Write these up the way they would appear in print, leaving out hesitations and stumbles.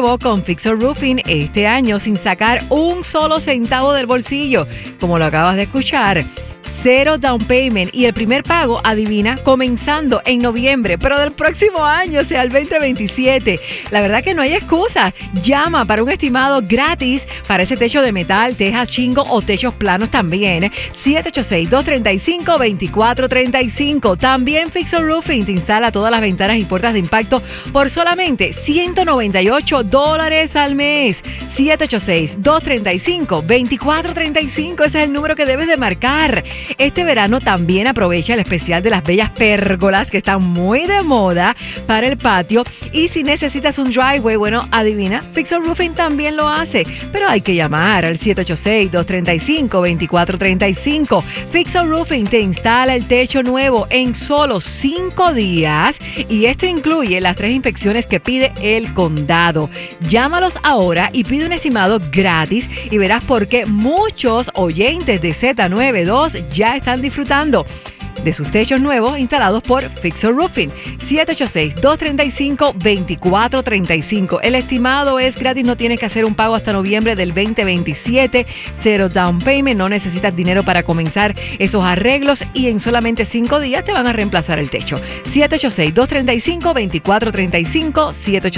nuevo con Fixer Roofing este año sin sacar un solo centavo del bolsillo, como lo acabas de escuchar. 0 down payment y el primer pago, adivina, comenzando en noviembre, pero del próximo año, o sea, el 2027. La verdad que no hay excusa. Llama para un estimado gratis para ese techo de metal, tejas, chingo o techos planos también. 786-235-2435. También Fixer Roofing te instala todas las ventanas y puertas de impacto por solamente $198 al mes. 786-235-2435. Ese es el número que debes de marcar. Este verano también aprovecha el especial de las bellas pérgolas que están muy de moda para el patio. Y si necesitas un driveway, bueno, adivina, Fixer Roofing también lo hace. Pero hay que llamar al 786-235-2435. Fixer Roofing te instala el techo nuevo en solo 5 días. Y esto incluye las 3 inspecciones que pide el condado. Llámalos ahora y pide un estimado gratis y verás por qué muchos oyentes de Z92 ya están disfrutando de sus techos nuevos instalados por Fixer Roofing. 786-235-2435. El estimado es gratis, no tienes que hacer un pago hasta noviembre del 2027. 0 down payment, no necesitas dinero para comenzar esos arreglos y en solamente 5 días te van a reemplazar el techo. 786-235-2435.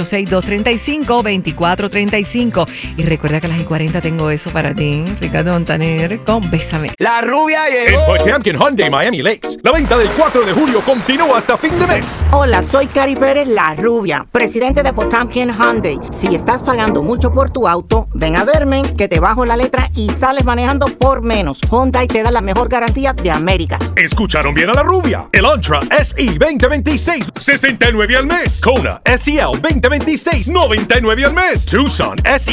786-235-2435. Y recuerda que a las 40 tengo eso para ti, Ricardo Montaner, con Bésame. La rubia llegó. En Potemkin Hyundai Miami Lakes, la venta del 4 de julio continúa hasta fin de mes. Hola, soy Cari Pérez, la rubia, presidente de Potemkin Hyundai. Si estás pagando mucho por tu auto, ven a verme, que te bajo la letra y sales manejando por menos. Hyundai te da la mejor garantía de América. Escucharon bien a la rubia. El Antra SE 2026, $69 al mes. Kona SEL 2026, $99 al mes. Tucson SE